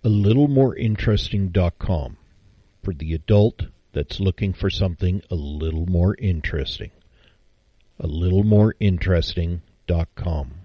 AlittleMoreInteresting.com for the adult that's looking for something a little more interesting. AlittleMoreInteresting.com.